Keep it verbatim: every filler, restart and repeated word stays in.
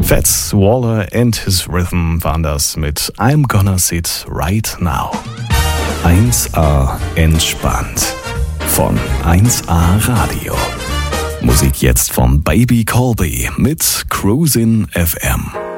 Fats Waller and his Rhythm waren das mit I'm Gonna Sit Right Now. eins A entspannt von eins A Radio. Musik jetzt von Baby Colby mit Cruisin' F M.